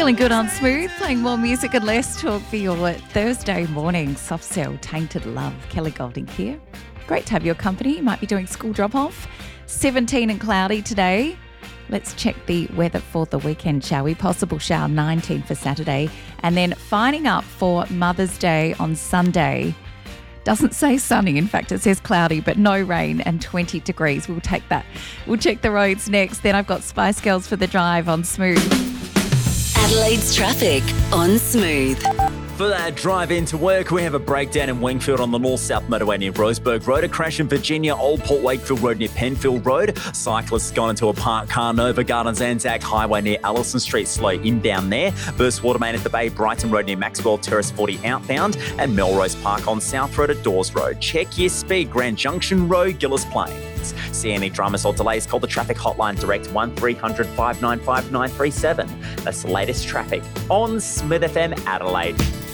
Feeling good on Smooth, playing more music and less talk for your Thursday morning. Soft Cell, Tainted Love, Kelly Golding here. Great to have your company. You might be doing school drop-off. 17 and cloudy today. Let's check the weather for the weekend, shall we? Possible shower, 19 for Saturday. And then fining up for Mother's Day on Sunday. Doesn't say sunny, in fact it says cloudy, but no rain and 20 degrees. We'll take that. We'll check the roads next. Then I've got Spice Girls for the drive on Smooth. Adelaide's traffic on Smooth. For that drive into work, we have a breakdown in Wingfield on the north-south motorway near Roseburg Road, a crash in Virginia, Old Port Wakefield Road near Penfield Road. Cyclists gone into a parked car, Nova Gardens Anzac Highway near Allison Street, slow inbound there. Burst water main at the Bay, Brighton Road near Maxwell Terrace 40 outbound, and Melrose Park on South Road at Dawes Road. Check your speed, Grand Junction Road, Gillis Plains. See any dramas or delays, call the traffic hotline direct 1300 595 937. That's the latest traffic on Smooth FM Adelaide.